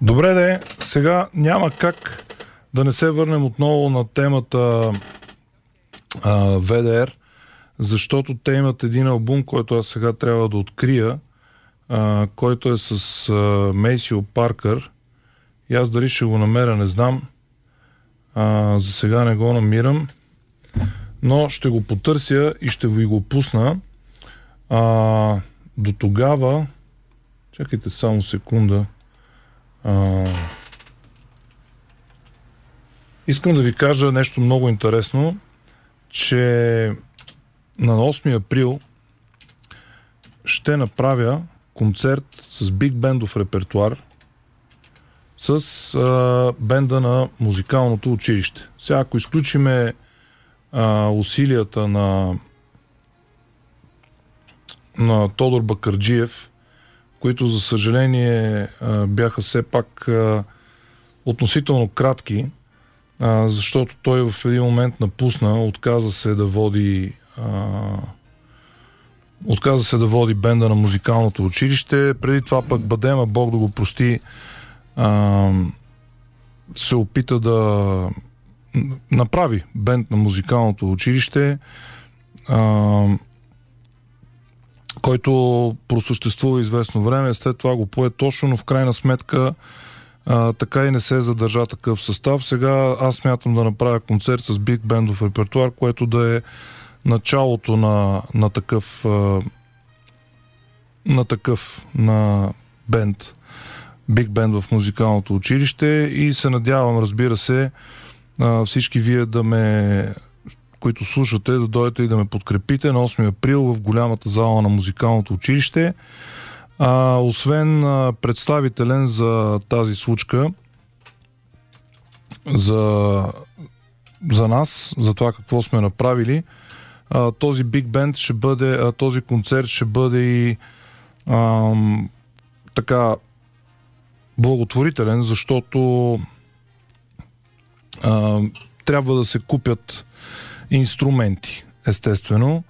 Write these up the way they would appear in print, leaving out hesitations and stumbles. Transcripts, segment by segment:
Добре де, сега няма как да не се върнем отново на темата ВДР, защото те имат един албум, който аз сега трябва да открия, който е с Мейсио Паркър. И аз дали ще го намеря, не знам. За сега не го намирам, но ще го потърся и ще ви го пусна. До тогава, чакайте само секунда. Искам да ви кажа нещо много интересно, че на 8 април ще направя концерт с биг бендов репертуар с бенда на музикалното училище. Сега, ако изключиме усилията на Тодор Бакърджиев, които за съжаление бяха все пак относително кратки, защото той в един момент напусна, отказа се да води бенда на музикалното училище. Преди това пък Бадема, Бог да го прости, се опита да направи бенд на музикалното училище, който просъществува известно време, след това го пое точно, но в крайна сметка така и не се задържа такъв състав. Сега аз смятам да направя концерт с биг бендов репертуар, което да е началото на бенд, биг бенд в музикалното училище, и се надявам, разбира се, всички вие които слушате, да дойдете и да ме подкрепите на 8 април в голямата зала на музикалното училище. Освен представителен за тази случка, за нас, за това какво сме направили, този биг бенд ще бъде, този концерт ще бъде и така благотворителен, защото трябва да се купят инструменти, естествено.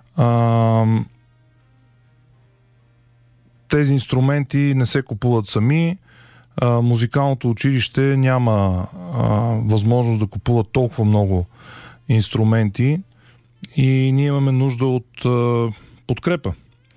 Тези инструменти не се купуват сами. Музикалното училище няма възможност да купува толкова много инструменти и ние имаме нужда от подкрепа.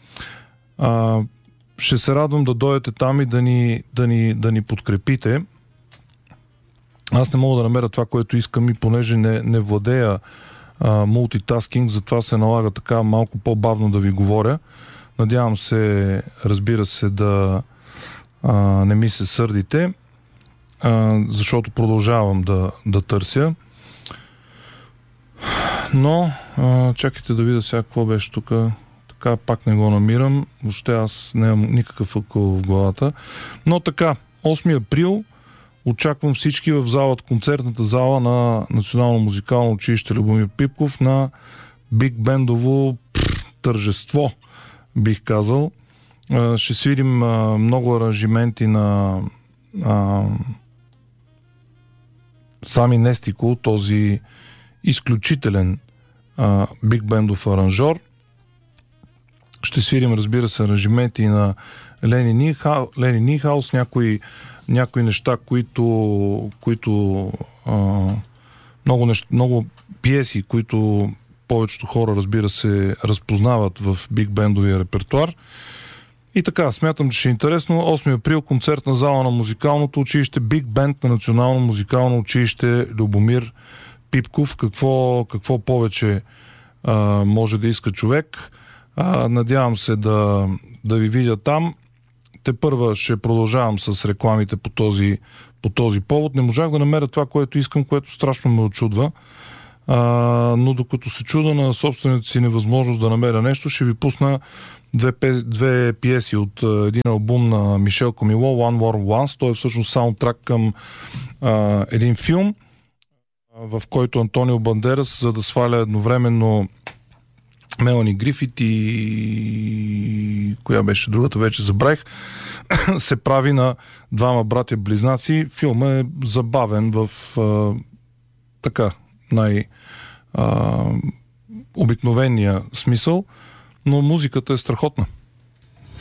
Ще се радвам да дойдете там и да ни подкрепите. Аз не мога да намеря това, което искам, и понеже не владея мултитаскинг, затова се налага така малко по-бавно да ви говоря. Надявам се, разбира се, да не ми се сърдите, защото продължавам да търся. Но чакайте да видя сега какво беше тук. Така пак не го намирам. Въобще аз нямам никакъв акъл в главата. Но така, 8 април очаквам всички в концертната зала на Национално музикално училище Любомир Пипков на биг бендово тържество, бих казал. Ще свирим много аранжименти на Сами Нестико, този изключителен биг бендов аранжор. Ще свирим, разбира се, аранжименти на Лени Нихаус, някои неща, които много пиеси, които повечето хора, разбира се, разпознават в биг бендовия репертуар. И така, смятам, че ще е интересно. 8 април концертна зала на музикалното училище, биг бенд на Национално музикално училище Любомир Пипков. Какво повече може да иска човек? Надявам се да ви видя там. Тепърва ще продължавам с рекламите по този повод. Не можах да намеря това, което искам, което страшно ме очудва. Но докато се чуда на собствената си невъзможност да намеря нещо, ще ви пусна две пиеси от един албум на Мишел Комило, One War Once. Той е всъщност саундтрак към един филм, в който Антонио Бандерас, за да сваля едновременно Мелани Грифит и коя беше другата, вече забравих, се прави на двама братя-близнаци. Филмът е забавен в така обикновения смисъл, но музиката е страхотна.